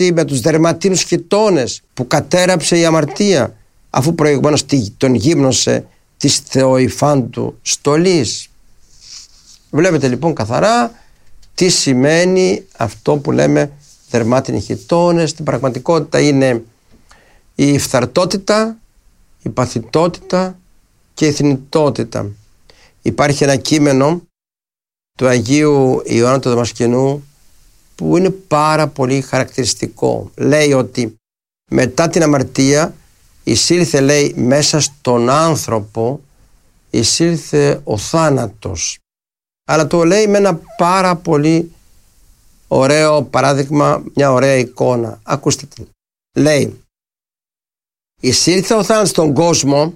με τους δερματίνους χιτώνες που κατέραψε η αμαρτία, αφού προηγουμένως τον γύμνωσε της θεοϊφάντου στολής. Βλέπετε λοιπόν καθαρά τι σημαίνει αυτό που λέμε δερμάτινοι χιτώνες. Στην πραγματικότητα είναι η φθαρτότητα, η παθητότητα και η θνητότητα. Υπάρχει ένα κείμενο του Αγίου Ιωάννου του Δαμασκηνού που είναι πάρα πολύ χαρακτηριστικό. Λέει ότι μετά την αμαρτία εισήλθε, λέει, μέσα στον άνθρωπο εισήλθε ο θάνατος. Αλλά το λέει με ένα πάρα πολύ ωραίο παράδειγμα, μια ωραία εικόνα. Ακούστε τι. Λέει, εισήλθε ο θάνατος στον κόσμο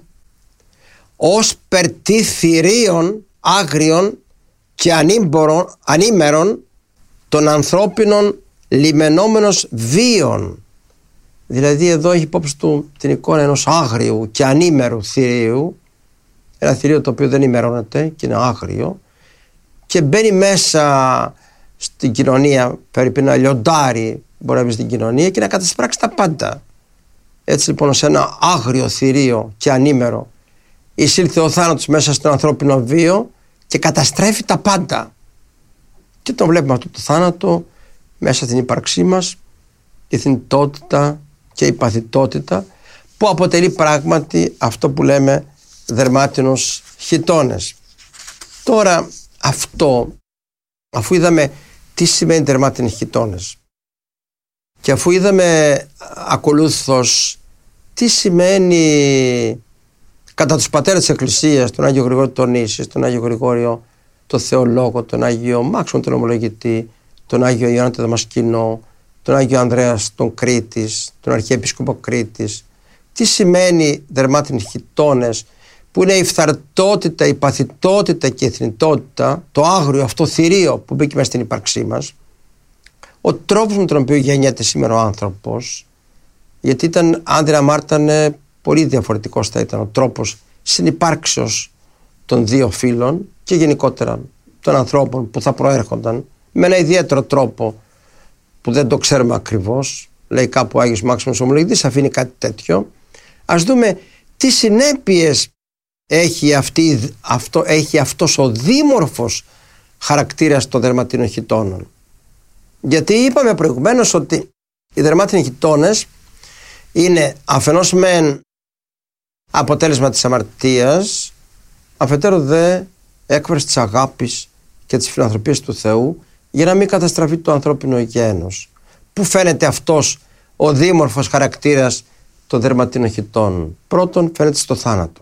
ως περτή θηρίων άγριων και ανήμερων των ανθρώπινων λιμενόμενος βίων. Δηλαδή εδώ έχει υπόψη του την εικόνα ενός άγριου και ανήμερου θηρίου, ένα θηρίο το οποίο δεν ημερώνεται και είναι άγριο και μπαίνει μέσα στην κοινωνία, πρέπει να λιοντάρει, μπορεί να μπει στην κοινωνία και να κατασπράξει τα πάντα. Έτσι λοιπόν σε ένα άγριο θηρίο και ανήμερο εισήλθε ο θάνατος μέσα στον ανθρώπινο βίο και καταστρέφει τα πάντα. Και τον βλέπουμε αυτό το θάνατο μέσα στην ύπαρξή μας, η θνητότητα και η παθητότητα, που αποτελεί πράγματι αυτό που λέμε δερμάτινους χιτώνες. Τώρα αυτό, αφού είδαμε τι σημαίνει δερμάτινοι χιτώνες και αφού είδαμε ακολούθως τι σημαίνει κατά τους πατέρες της Εκκλησίας, τον Άγιο Γρηγόριο τον Ίσης, τον Άγιο Γρηγόριο τον Θεολόγο, τον Άγιο Μάξιμο τον Ομολογητή, τον Άγιο Ιωάννη τον Δαμασκηνό, τον Άγιο Ανδρέας τον Κρήτης, τον Αρχιεπίσκοπο Κρήτης, τι σημαίνει δερμάτινοι χιτώνες, που είναι η φθαρτότητα, η παθητότητα και η θνητότητα, το άγριο αυτό θηρίο που μπήκε μέσα στην ύπαρξή μας, ο τρόπος με τον οποίο γεννιέται σήμερα ο άνθρωπος, γιατί αν δεν αμάρτανε, πολύ διαφορετικός θα ήταν ο τρόπος συνυπάρξεως των δύο φύλων και γενικότερα των ανθρώπων που θα προέρχονταν με ένα ιδιαίτερο τρόπο που δεν το ξέρουμε ακριβώς. Λέει κάπου ο Άγιος Μάξιμος Ομολογητής, αφήνει κάτι τέτοιο. Ας δούμε τι συνέπειες έχει αυτός ο δίμορφος χαρακτήρας των δερματίνων χιτώνων. Γιατί είπαμε προηγουμένως ότι οι δερμάτινοι χιτώνες είναι αφενός μεν αποτέλεσμα της αμαρτίας, αφετέρου δε έκφραση της αγάπης και της φιλανθρωπίας του Θεού για να μην καταστραφεί το ανθρώπινο γένος. Πού φαίνεται αυτός ο δίμορφος χαρακτήρας των δερματίνων χιτώνων? Πρώτον, φαίνεται στο θάνατο.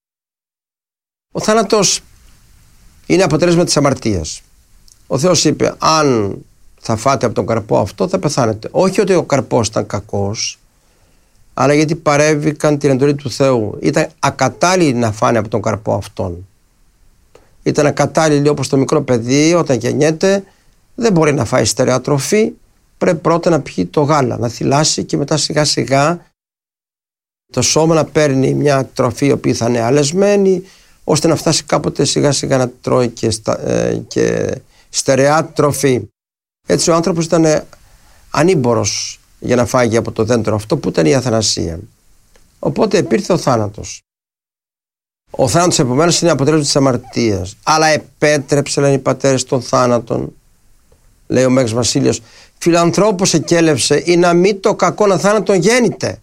Ο θάνατος είναι αποτέλεσμα της αμαρτίας. Ο Θεός είπε, αν θα φάτε από τον καρπό αυτό θα πεθάνετε. Όχι ότι ο καρπός ήταν κακός, αλλά γιατί παρέβηκαν την εντολή του Θεού. Ήταν ακατάλληλοι να φάνε από τον καρπό αυτόν. Ήταν ακατάλληλοι όπως το μικρό παιδί όταν γεννιέται, δεν μπορεί να φάει στερεά τροφή, πρέπει πρώτα να πιει το γάλα, να θυλάσει και μετά σιγά σιγά το σώμα να παίρνει μια τροφή η οποία θα είναι αλεσμένη, ώστε να φτάσει κάποτε σιγά σιγά να τρώει και στερεά τροφή. Έτσι ο άνθρωπος ήταν ανήμπορος για να φάγει από το δέντρο αυτό που ήταν η αθανασία. Οπότε υπήρθε ο θάνατος. Ο θάνατος επομένως είναι αποτέλεσμα της αμαρτίας. Αλλά επέτρεψε, λένε οι πατέρες, των θάνατων. Λέει ο Μέγας Βασίλειος, φιλανθρώπος εκέλευσε ή να μην το κακό να θάνατον γέννηται.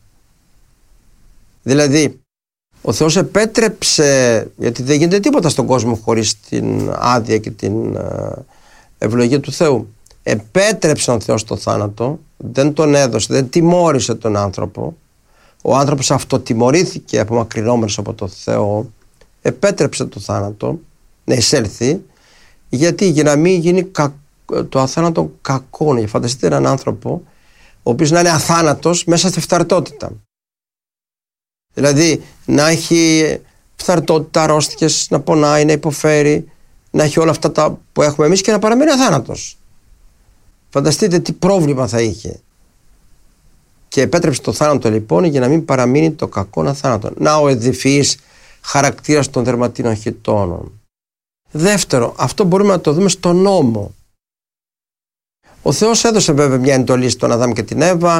Δηλαδή ο Θεός επέτρεψε, γιατί δεν γίνεται τίποτα στον κόσμο χωρίς την άδεια και την ευλογία του Θεού. Επέτρεψε ο Θεός το θάνατο, δεν τον έδωσε, δεν τιμώρησε τον άνθρωπο. Ο άνθρωπος αυτοτιμωρήθηκε απομακρυνόμενος από το Θεό. Επέτρεψε το θάνατο να εισέλθει, γιατί για να μην γίνει το αθάνατο κακό. Για φανταστείτε έναν άνθρωπο ο οποίος να είναι αθάνατος μέσα στη φθαρτότητα. Δηλαδή να έχει φθαρτότητα, αρρώστιες, να πονάει, να υποφέρει, να έχει όλα αυτά τα που έχουμε εμείς και να παραμένει αθάνατος. Φανταστείτε τι πρόβλημα θα είχε. Και επέτρεψε το θάνατο λοιπόν για να μην παραμείνει το κακό αθάνατο. Να ο εδυφής χαρακτήρας των δερματίνων χιτώνων. Δεύτερο, αυτό μπορούμε να το δούμε στο νόμο. Ο Θεός έδωσε βέβαια μια εντολή στον Αδάμ και την Εύα